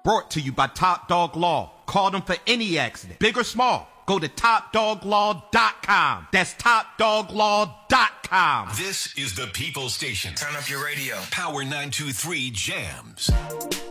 Brought to you by Top Dog Law. Call them for any accident, big or small. Go to TopDogLaw.com. That's TopDogLaw.com. This is the People Station. Turn up your radio. Power 923 Jams.